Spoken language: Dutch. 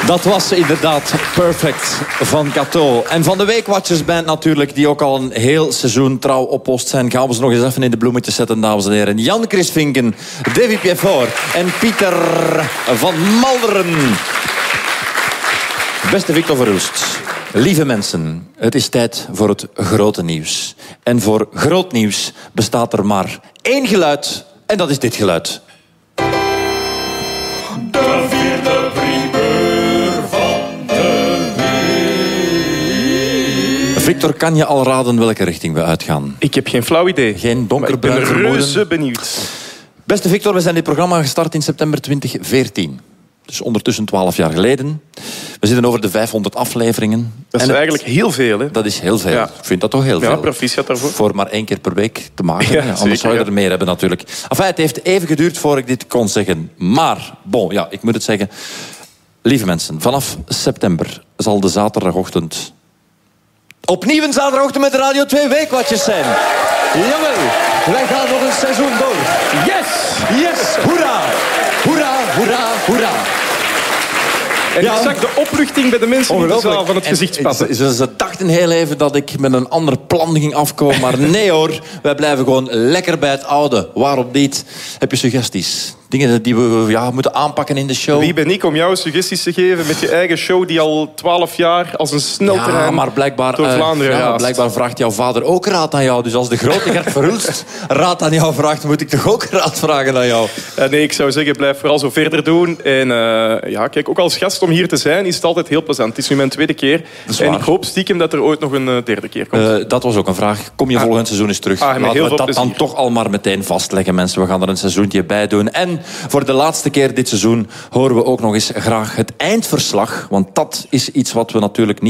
Dat was inderdaad Perfect van Cateau. En van de Weekwatchersband natuurlijk, die ook al een heel seizoen trouw op post zijn. Gaan we ze nog eens even in de bloemetjes zetten, dames en heren. Jan-Chris Vinken, Davy Piefort en Pieter van Malderen. Beste Victor Verhulst, lieve mensen, het is tijd voor het grote nieuws. En voor groot nieuws bestaat er maar één geluid, en dat is dit geluid. De vierde primeur van de week. Victor, kan je al raden welke richting we uitgaan? Ik heb geen flauw idee. Geen donkerbruin ik ben vermoeden? reuze benieuwd. Beste Victor, we zijn dit programma gestart in september 2014. Dus ondertussen 12 jaar geleden. We zitten over de 500 afleveringen. Dat is eigenlijk heel veel, hè? Dat is heel veel. Ja. Ik vind dat toch heel veel. Ja, proficiat daarvoor. Voor maar 1 keer per week te maken. Ja, Anders zeker, zou je ja. er meer hebben natuurlijk. Enfin, het heeft even geduurd voor ik dit kon zeggen. Maar, bon, ja, ik moet het zeggen. Lieve mensen, vanaf september zal de zaterdagochtend opnieuw een zaterdagochtend met de Radio 2 Weekwatches zijn. Jawel, wij gaan nog een seizoen door. Yes, yes, hoera. Hoera, hoera, hoera. En Ja. ik zag de opluchting bij de mensen in de zaal van het gezicht spatten. Ze dachten heel even dat ik met een ander plan ging afkomen. Maar nee hoor, wij blijven gewoon lekker bij het oude. Waarom niet? Heb je suggesties? Dingen die we moeten aanpakken in de show? Wie ben ik om jou suggesties te geven met je eigen show die al 12 jaar als een sneltrein Ja, maar blijkbaar, door Vlaanderen raast? blijkbaar vraagt jouw vader ook raad aan jou. Dus als de grote Gert Verhulst raad aan jou vraagt, moet ik toch ook raad vragen aan jou? Nee, ik zou zeggen, blijf vooral zo verder doen. En kijk, ook als gast om hier te zijn, is het altijd heel plezant. Het is nu mijn 2e keer. En ik hoop stiekem dat er ooit nog een 3e keer komt. Dat was ook een vraag. Kom je volgend seizoen eens terug? met heel Laten we veel dat dan plezier. toch al maar meteen vastleggen, mensen. We gaan er een seizoentje bij doen. En voor de laatste keer dit seizoen horen we ook nog eens graag het eindverslag. Want dat is iets wat we natuurlijk niet